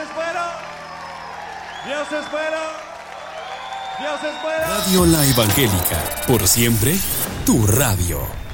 es bueno. Dios es bueno. Dios es bueno. Radio La Evangélica, por siempre, tu radio.